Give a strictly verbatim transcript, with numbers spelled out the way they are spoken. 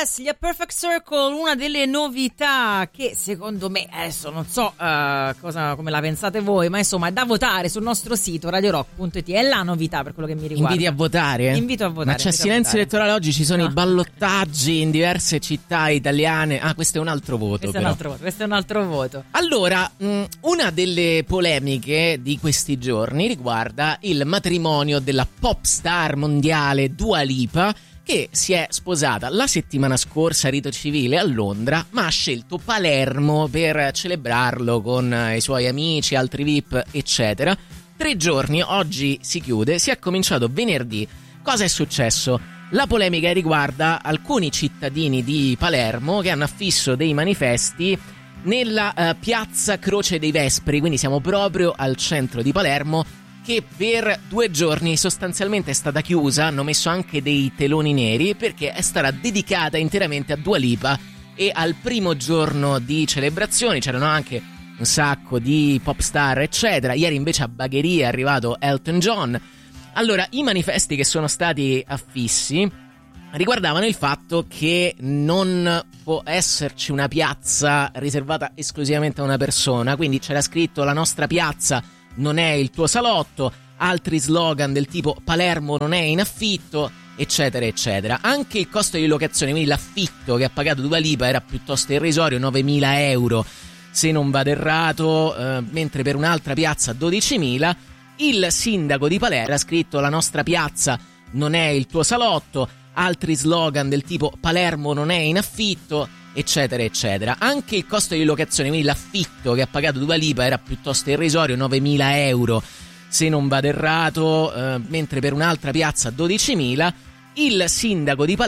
Yes, gli A Perfect Circle, una delle novità che secondo me, adesso non so uh, cosa, come la pensate voi, ma insomma è da votare sul nostro sito radio rock punto it, è la novità per quello che mi riguarda. Inviti a votare? Eh? Invito a votare. Ma c'è silenzio elettorale oggi, ci sono no. i ballottaggi in diverse città italiane. Ah, questo è un altro voto. Questo, è un, altro voto. questo è un altro voto. Allora, mh, una delle polemiche di questi giorni riguarda il matrimonio della pop star mondiale Dua Lipa, che si è sposata la settimana scorsa a rito civile a Londra, ma ha scelto Palermo per celebrarlo con i suoi amici, altri V I P, eccetera. Tre giorni, oggi si chiude, si è cominciato venerdì. Cosa è successo? La polemica riguarda alcuni cittadini di Palermo che hanno affisso dei manifesti nella uh, piazza Croce dei Vespri, quindi siamo proprio al centro di Palermo, che per due giorni sostanzialmente è stata chiusa. Hanno messo anche dei teloni neri perché è stata dedicata interamente a Dua Lipa, e al primo giorno di celebrazioni c'erano anche un sacco di pop star eccetera. Ieri invece a Bagheria è arrivato Elton John. Allora, i manifesti che sono stati affissi riguardavano il fatto che non può esserci una piazza riservata esclusivamente a una persona, quindi c'era scritto la nostra piazza non è il tuo salotto, altri slogan del tipo Palermo non è in affitto, eccetera eccetera. Anche il costo di locazione, quindi l'affitto che ha pagato Dua Lipa, era piuttosto irrisorio, novemila euro se non vado errato, eh, mentre per un'altra piazza dodicimila. Il sindaco di Palermo ha scritto la nostra piazza non è il tuo salotto, altri slogan del tipo Palermo non è in affitto, eccetera eccetera. Anche il costo di locazione, quindi l'affitto che ha pagato Dua Lipa, era piuttosto irrisorio, novemila euro se non vado errato, eh, mentre per un'altra piazza dodicimila. Il sindaco di Palermo